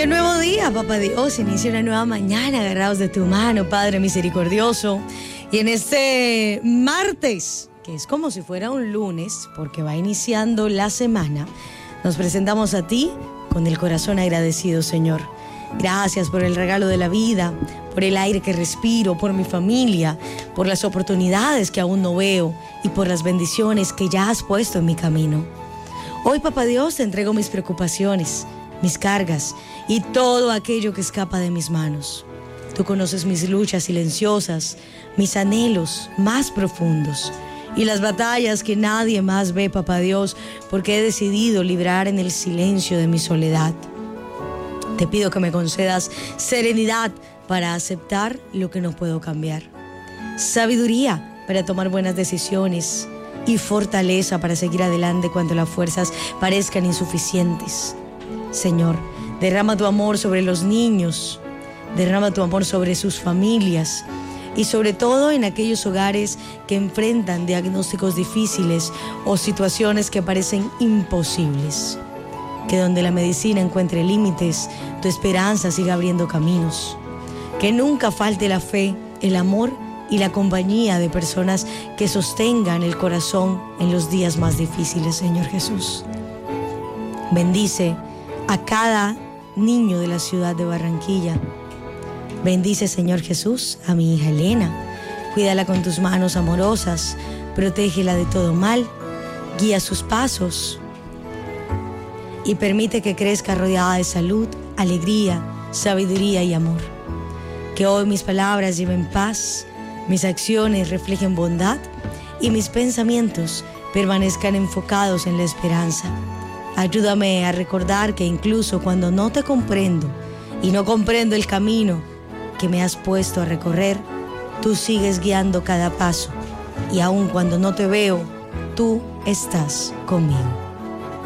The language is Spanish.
Inicia un nuevo día, Papá Dios, inicia una nueva mañana agarrados de tu mano, Padre misericordioso. Y en este martes, que es como si fuera un lunes, porque va iniciando la semana, nos presentamos a ti con el corazón agradecido, Señor. Gracias por el regalo de la vida, por el aire que respiro, por mi familia, por las oportunidades que aún no veo y por las bendiciones que ya has puesto en mi camino. Hoy, Papá Dios, te entrego mis preocupaciones, mis cargas y todo aquello que escapa de mis manos. Tú conoces mis luchas silenciosas, mis anhelos más profundos y las batallas que nadie más ve, Papá Dios, porque he decidido librar en el silencio de mi soledad. Te pido que me concedas serenidad para aceptar lo que no puedo cambiar, sabiduría para tomar buenas decisiones y fortaleza para seguir adelante cuando las fuerzas parezcan insuficientes. Señor, derrama tu amor sobre los niños, derrama tu amor sobre sus familias y sobre todo en aquellos hogares que enfrentan diagnósticos difíciles o situaciones que parecen imposibles. Que donde la medicina encuentre límites, tu esperanza siga abriendo caminos. Que nunca falte la fe, el amor y la compañía de personas que sostengan el corazón en los días más difíciles, Señor Jesús. Bendice a cada niño de la ciudad de Barranquilla. Bendice, Señor Jesús, a mi hija Elena. Cuídala con tus manos amorosas, protégela de todo mal, guía sus pasos y permite que crezca rodeada de salud, alegría, sabiduría y amor. Que hoy mis palabras lleven paz, mis acciones reflejen bondad y mis pensamientos permanezcan enfocados en la esperanza. Ayúdame a recordar que incluso cuando no te comprendo y no comprendo el camino que me has puesto a recorrer, tú sigues guiando cada paso y aun cuando no te veo, tú estás conmigo.